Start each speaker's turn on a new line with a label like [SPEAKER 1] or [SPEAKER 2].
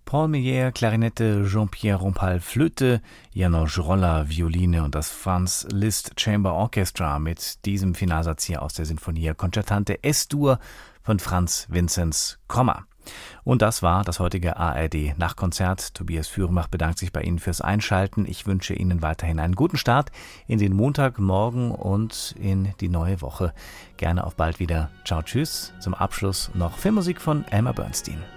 [SPEAKER 1] Paul Meyer, Klarinette, Jean-Pierre Rompal, Flöte, János Roller, Violine und das Franz Liszt Chamber Orchestra mit diesem Finalsatz hier aus der Sinfonia Concertante S-Dur von Franz Vinzenz Komma. Und das war das heutige ARD Nachtkonzert. Tobias Fürmach bedankt sich bei Ihnen fürs Einschalten. Ich wünsche Ihnen weiterhin einen guten Start in den Montagmorgen und in die neue Woche. Gerne auf bald wieder. Ciao, tschüss. Zum Abschluss noch Filmmusik von Elmer Bernstein.